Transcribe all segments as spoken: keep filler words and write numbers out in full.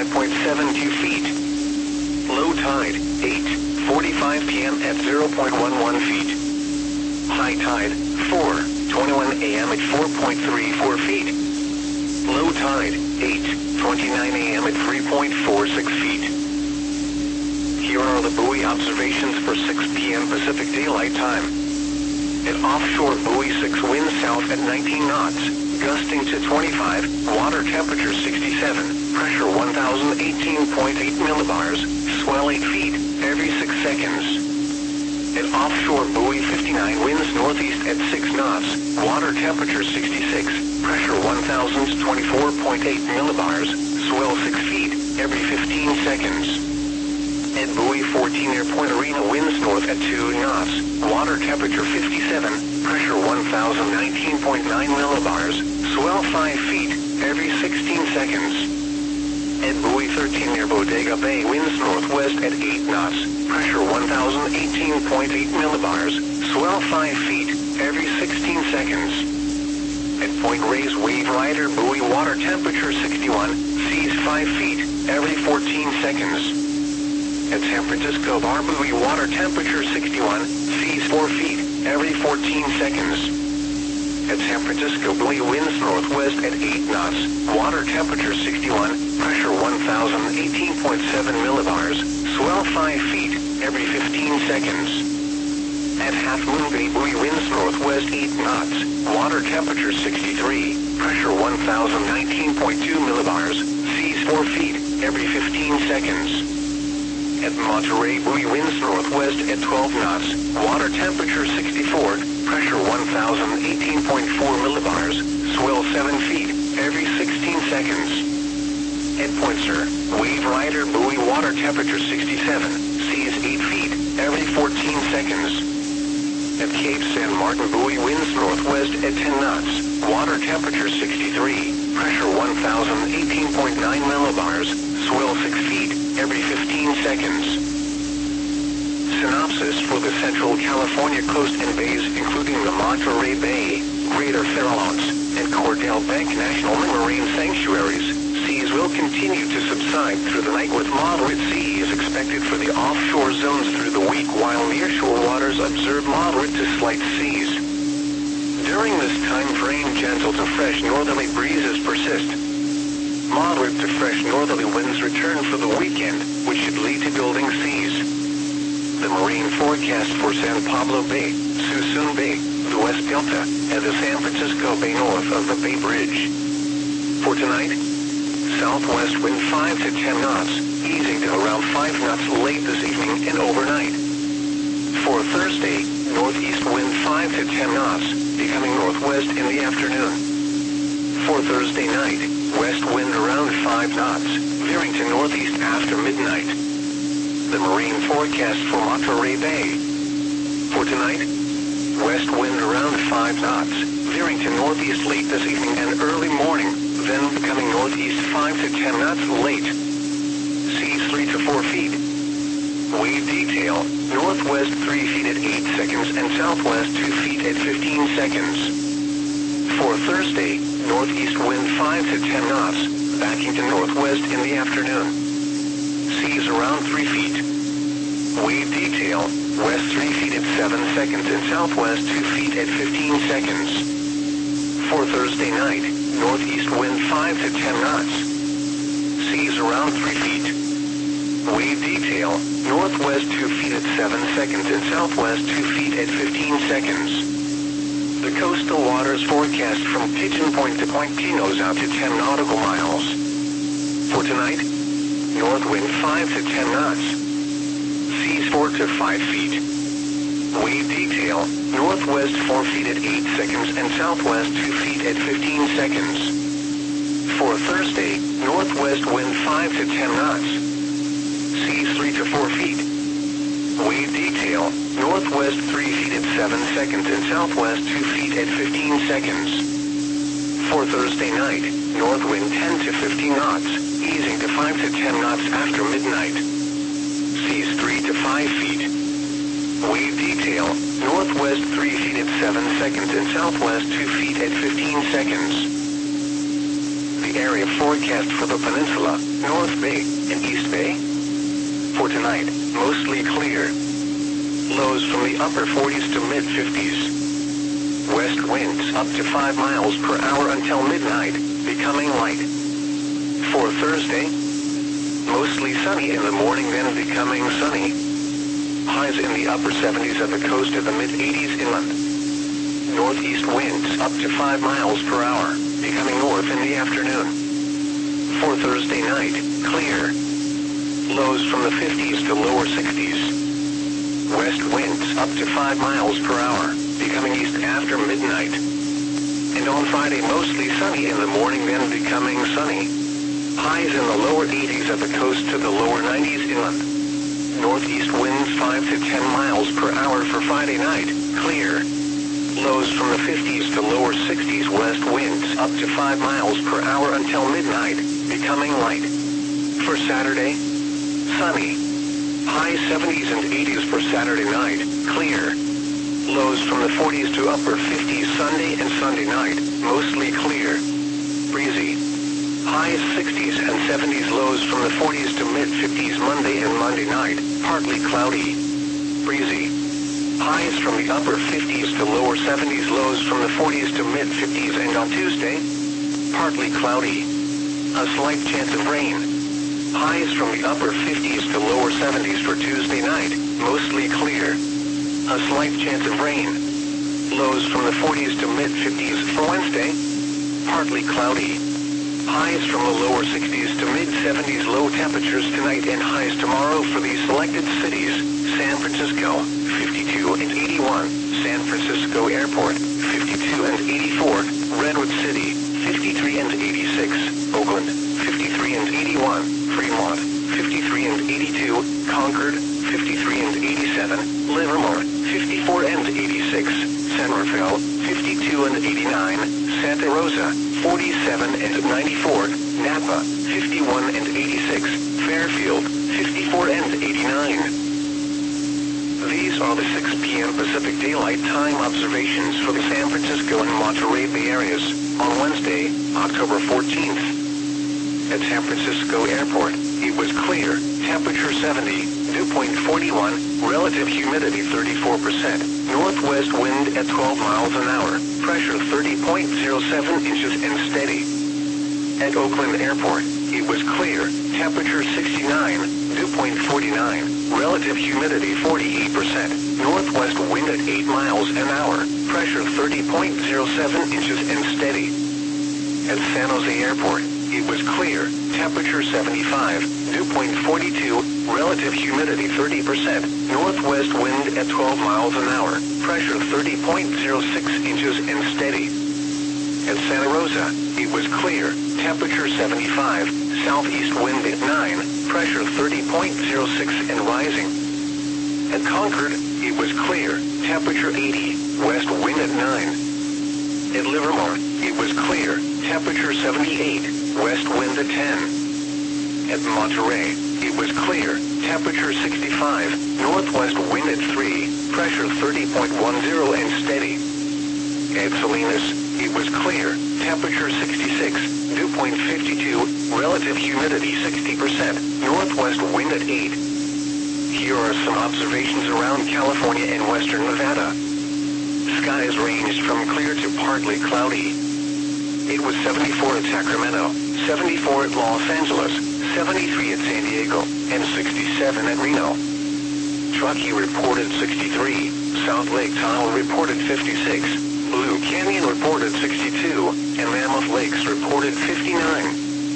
five point seven two feet. Low tide, eight forty-five p m at zero point one one feet. High tide, four twenty-one a m at four point three four feet. Low tide, eight twenty-nine a m at three point four six feet. Here are the buoy observations for six p m Pacific Daylight Time. At offshore buoy six, wind south at nineteen knots, gusting to twenty-five, water temperature sixty-seven, pressure one thousand eighteen point eight millibars, swell eight feet every six seconds. At offshore buoy fifty-nine, winds northeast at six knots, water temperature sixty-six, pressure one thousand twenty-four point eight millibars, swell six feet every fifteen seconds. At buoy fourteen, near Point Arena, winds north at two knots, water temperature fifty-seven, pressure one thousand nineteen point nine millibars, swell five feet every sixteen seconds. At buoy thirteen, near Bodega Bay, winds northwest at eight knots, pressure one thousand eighteen point eight millibars, swell five feet every sixteen seconds. At Point Reyes, Wave Rider buoy, water temperature sixty-one, seas five feet every fourteen seconds. At San Francisco Bar buoy, water temperature sixty-one, seas four feet every fourteen seconds. At San Francisco buoy, winds northwest at eight knots, water temperature sixty-one, pressure one thousand eighteen point seven millibars, swell five feet every fifteen seconds. At Half Moon Bay buoy, winds northwest eight knots, water temperature sixty-three, pressure one thousand nineteen point two millibars, seas four feet every fifteen seconds. At Monterey buoy, winds northwest at twelve knots, water temperature sixty-four, pressure one thousand eighteen point four millibars, swell seven feet every sixteen seconds. At Point Sur, Wave Rider buoy, water temperature sixty-seven, seas eight feet every fourteen seconds. At Cape San Martin buoy, winds northwest at ten knots, water temperature sixty-three, pressure one thousand eighteen point nine millibars, swell six feet every fifteen seconds. Synopsis for the Central California coast and bays, including the Monterey Bay, Greater Farallones, and Cordell Bank National Marine Sanctuaries. Seas will continue to subside through the night, with moderate seas expected for the offshore zones through the week, while nearshore waters observe moderate to slight seas. During this time frame, gentle to fresh northerly breezes persist. Moderate to fresh northerly winds return for the weekend, which should lead to building seas. The marine forecast for San Pablo Bay, Suisun Bay, the West Delta, and the San Francisco Bay north of the Bay Bridge. For tonight, southwest wind five to ten knots, easing to around five knots late this evening and overnight. For Thursday, northeast wind five to ten knots, becoming northwest in the afternoon. For Thursday night, west wind around five knots, veering to northeast after midnight. The marine forecast for Monterey Bay. For tonight, west wind around five knots, veering to northeast late this evening and early morning, then becoming northeast five to ten knots late. Seas three to four feet. Wave detail, northwest three feet at eight seconds and southwest two feet at fifteen seconds. For Thursday, northeast wind five to ten knots, backing to northwest in the afternoon. Seas around three feet. Wave detail, west three feet at seven seconds and southwest two feet at fifteen seconds. For Thursday night, northeast wind five to ten knots. Seas around three feet. Wave detail, northwest two feet at seven seconds and southwest two feet at fifteen seconds. The coastal waters forecast from Pigeon Point to Point Pinos out to ten nautical miles. For tonight, north wind five to ten knots. Seas four to five feet. Wave detail, northwest four feet at eight seconds and southwest two feet at fifteen seconds. For Thursday, northwest wind five to ten knots. Seas three to four feet. Wave detail, northwest three feet at seven seconds and southwest two feet at fifteen seconds. For Thursday night, north wind ten to fifteen knots, easing to five to ten knots after midnight. Seas three to five feet. Wave detail, northwest three feet at seven seconds and southwest two feet at fifteen seconds. The the area forecast for the peninsula, North Bay, and East Bay. For tonight, mostly clear. Lows from the upper forties to mid-fifties. West winds up to five miles per hour until midnight, becoming light. For Thursday, mostly sunny in the morning, then becoming sunny. Highs in the upper seventies at the coast to the mid-eighties inland. Northeast winds up to five miles per hour, becoming north in the afternoon. For Thursday night, clear. Lows from the fifties to lower sixties. West winds up to five miles per hour, becoming east after midnight. And on Friday, mostly sunny in the morning, then becoming sunny. Highs in the lower eighties at the coast to the lower nineties inland. Northeast winds five to ten miles per hour for Friday night, clear. Lows from the fifties to lower sixties. West winds up to five miles per hour until midnight, becoming light. For Saturday, sunny. High seventies and eighties for Saturday night, clear. Lows from the forties to upper fifties Sunday and Sunday night, mostly clear. Breezy. Highs sixties and seventies. Lows from the forties to mid-fifties Monday and Monday night, partly cloudy. Breezy. Highs from the upper fifties to lower seventies. Lows from the forties to mid-fifties. And on Tuesday, partly cloudy. A slight chance of rain. Highs from the upper fifties to lower seventies for Tuesday night, mostly clear. A slight chance of rain. Lows from the forties to mid-fifties for Wednesday, partly cloudy. Highs from the lower sixties to mid-seventies. Low temperatures tonight and highs tomorrow for these selected cities: San Francisco, fifty-two and eighty-one, San Francisco Airport, fifty-two and eighty-four, Redwood City, fifty-three and eighty-six, Oakland, fifty-three and eighty-one, Fremont, fifty-three and eighty-two, Concord, fifty-three and eighty-seven, Livermore, fifty-four and eighty-six, San Rafael, fifty-two and eighty-nine, Santa Rosa, forty-seven and ninety-four, Napa, fifty-one and eighty-six, Fairfield, fifty-four and eighty-nine. These are the six p m Pacific Daylight Time observations for the San Francisco and Monterey Bay areas on Wednesday, October fourteenth. At San Francisco Airport, it was clear, temperature seventy, dew point forty-one, relative humidity thirty-four percent, northwest wind at twelve miles an hour, pressure thirty point zero seven inches and steady. At Oakland Airport, it was clear, temperature sixty-nine, dew point forty-nine, relative humidity forty-eight percent, northwest wind at eight miles an hour, pressure thirty point zero seven inches and steady. At San Jose Airport, it was clear, temperature seventy-five, dew point forty-two, relative humidity thirty percent, northwest wind at twelve miles an hour, pressure thirty point zero six inches and steady. At Santa Rosa, it was clear, temperature seventy-five, southeast wind at nine, pressure thirty point zero six and rising. At Concord, it was clear, temperature eighty, west wind at nine. At Livermore, it was clear, temperature seventy-eight, west wind at ten. At Monterey, it was clear, temperature sixty-five, northwest wind at three, pressure thirty point one zero and steady. At Salinas, it was clear, temperature sixty-six, dew point fifty-two, relative humidity sixty percent, northwest wind at eight. Here are some observations around California and western Nevada. Skies ranged from clear to partly cloudy. It was seventy-four at Sacramento, seventy-four at Los Angeles, seventy-three at San Diego, and sixty-seven at Reno. Truckee reported sixty-three, South Lake Tahoe reported fifty-six, Blue Canyon reported sixty-two, and Mammoth Lakes reported fifty-nine.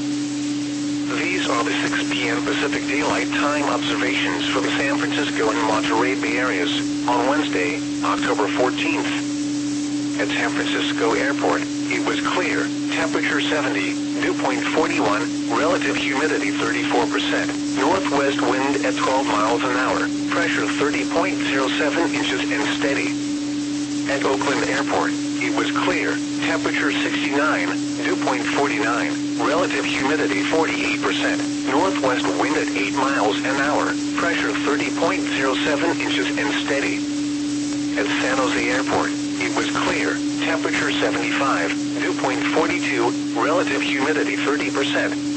These are the six p m Pacific Daylight Time observations for the San Francisco and Monterey Bay areas on Wednesday, October fourteenth. At San Francisco Airport, it was clear, temperature seventy, dew point forty-one, relative humidity thirty-four percent, northwest wind at twelve miles an hour, pressure thirty point zero seven inches and steady. At Oakland Airport, it was clear, temperature sixty-nine, dew point forty-nine, relative humidity forty-eight percent, northwest wind at eight miles an hour, pressure thirty point zero seven inches and steady. At San Jose Airport, It was clear, temperature seventy-five, dew point forty-two, relative humidity thirty percent.